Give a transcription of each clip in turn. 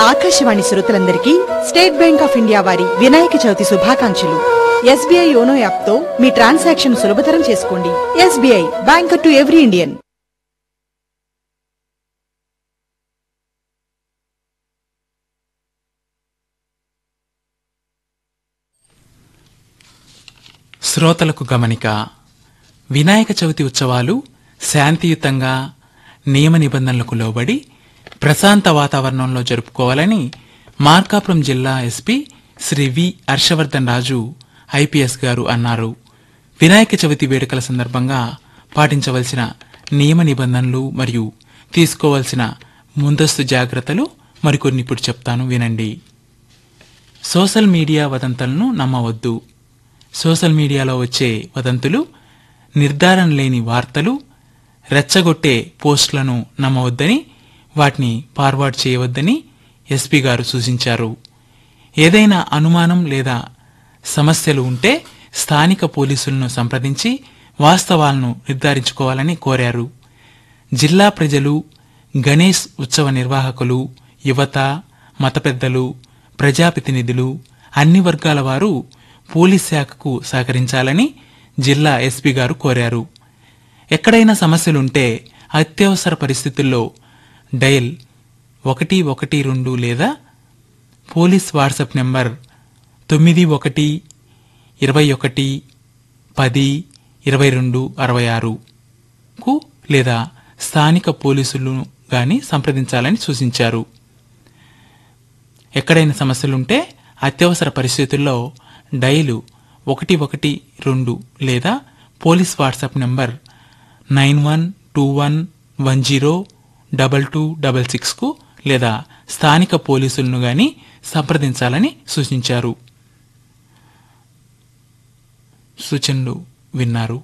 ఆకాశవాణి శ్రోతలందరికీ state bank of India వారి వినాయక చవితి శుభాకాంక్షలు. ఎస్బీఐ యోనో యాప్ తో మీ ట్రాన్సాక్షన్ సులభతరం చేసుకోండి. SBI, banker to every Indian. శ్రోతలకు గమనిక. వినాయక చవితి ఉత్సవాలు శాంతియుతంగా నియమ నిబంధనలకు లోబడి ప్రశాంత వాతావరణంలో జరుపుకోవాలని మార్కాపురం జిల్లా ఎస్పీ శ్రీ వి హర్షవర్ధన్ రాజు ఐపీఎస్ గారు అన్నారు. వినాయక చవితి వేడుకల సందర్భంగా పాటించవలసిన నియమ నిబంధనలు మరియు తీసుకోవాల్సిన ముందస్తు జాగ్రత్తలు మరికొన్ని ఇప్పుడు చెప్తాను, వినండి. Social media వదంతులను నమ్మవద్దు. సోషల్ మీడియాలో వచ్చే వదంతులు, నిర్ధారణ లేని వార్తలు, రెచ్చగొట్టే పోస్టులను నమ్మవద్దని, వాటిని ఫార్వర్డ్ చేయవద్దని ఎస్పీ గారు సూచించారు. ఏదైనా అనుమానం లేదా సమస్యలు ఉంటే స్థానిక పోలీసులను సంప్రదించి వాస్తవాలను నిర్ధారించుకోవాలని కోరారు. జిల్లా ప్రజలు, గణేష్ ఉత్సవ నిర్వాహకులు, యువత, మత పెద్దలు, ప్రజాప్రతినిధులు, అన్ని వర్గాల వారు పోలీస్ శాఖకు సహకరించాలని జిల్లా ఎస్పీ గారు కోరారు. ఎక్కడైనా సమస్యలుంటే అత్యవసర పరిస్థితుల్లో డయల్ 112 లేదా పోలీస్ వాట్సాప్ నెంబర్ 9121102266కు లేదా స్థానిక పోలీసులను గాని సంప్రదించాలని సూచించారు. ఎక్కడైనా సమస్యలుంటే అత్యవసర పరిస్థితుల్లో డయలు 112 లేదా పోలీస్ వాట్సాప్ నంబర్ 9121102266కు లేదా స్థానిక పోలీసులను గాని సంప్రదించాలని సూచించారు. సూచనలు విన్నారు.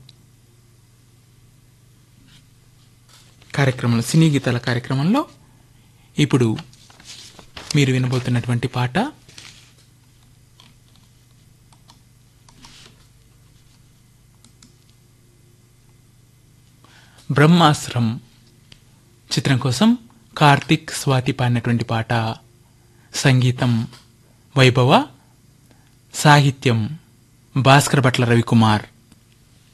కార్యక్రమంలో సినీ గీతాల కార్యక్రమంలో ఇప్పుడు మీరు వినబోతున్నటువంటి పాట బ్రహ్మాస్త్రం చిత్రం కోసం కార్తిక్, స్వాతి పాడినటువంటి పాట. సంగీతం వైభవ, సాహిత్యం భాస్కర్ భట్ల రవికుమార్.